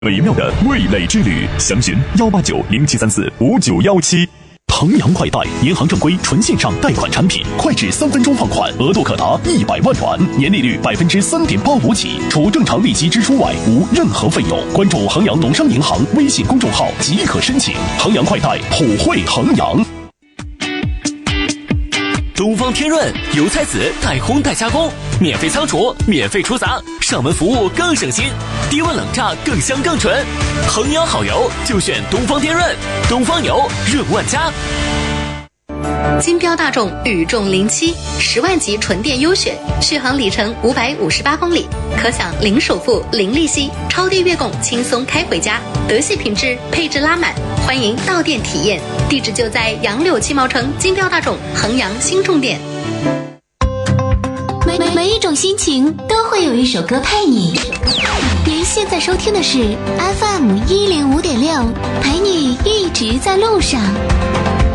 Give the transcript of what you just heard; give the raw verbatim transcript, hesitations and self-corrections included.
美妙的味蕾之旅，详询幺八九零七三四五九幺七。衡阳快贷，银行正规纯线上贷款产品，快至三分钟放款，额度可达一百万元，年利率百分之三点八五起，除正常利息支出外，无任何费用。关注衡阳农商银行微信公众号即可申请。衡阳快贷，普惠衡阳。 东方天润油菜籽带烘带加工，免费仓储，免费出杂，上门服务更省心，低温冷榨更香更纯。衡阳好油就选东方天润，东方油润万家。 金标大众宇众零七十万级纯电优选，续航里程五百五十八公里，可享零首付、零利息，超低月供，轻松开回家。德系品质，配置拉满，欢迎到店体验。地址就在杨柳七毛城金标大众衡阳新重点。 每每一种心情都会有一首歌陪你。您现在收听的是 F M 一零五点六，陪你一直在路上。